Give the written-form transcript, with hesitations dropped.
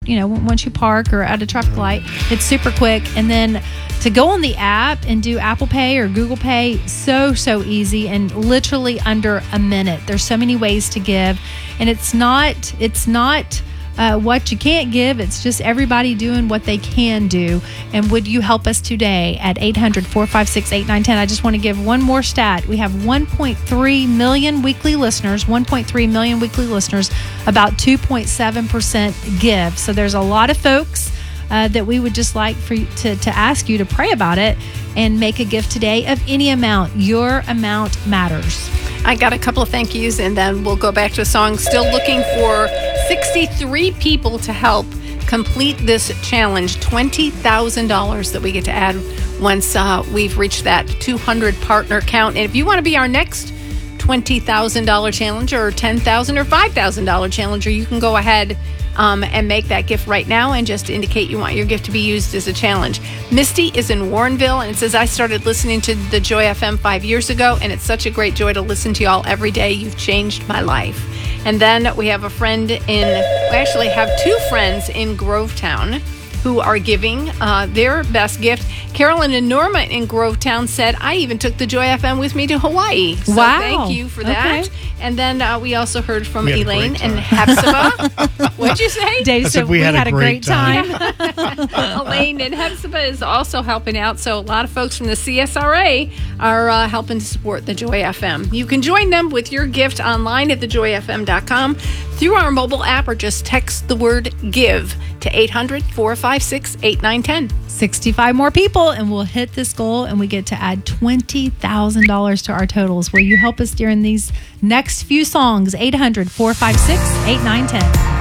once you park or at a traffic light. It's super quick. And then to go on the app and do Apple Pay or Google Pay, so easy and literally under a minute. There's so many ways to give, and it's not what you can't give. It's just everybody doing what they can do. And would you help us today at 800-456-8910? I just want to give one more stat. We have 1.3 million weekly listeners, about 2.7% give. So there's a lot of folks that we would just like for you to ask you to pray about it and make a gift today of any amount. Your amount matters. I got a couple of thank yous, and then we'll go back to a song. Still looking for 63 people to help complete this challenge. $20,000 that we get to add once we've reached that 200 partner count. And if you want to be our next $20,000 challenger or $10,000 or $5,000 challenger, you can go ahead and make that gift right now and just indicate you want your gift to be used as a challenge. Misty is in Warrenville, and it says, I started listening to the Joy FM 5 years ago, and it's such a great joy to listen to y'all every day. You've changed my life. And then we have we actually have two friends in Grovetown who are giving their best gift. Carolyn and Norma in Grovetown said, I even took the Joy FM with me to Hawaii. So wow. Thank you for that. Okay. And then we also heard from Elaine and Hepzibah. What'd you say? Dave said we had a great time. Elaine and Hepzibah is also helping out. So a lot of folks from the CSRA are helping to support the Joy FM. You can join them with your gift online at thejoyfm.com through our mobile app, or just text the word GIVE to 800-456-8910. 65 more people and we'll hit this goal, and we get to add $20,000 to our totals. Will you help us during these next few songs? 800-456-8910.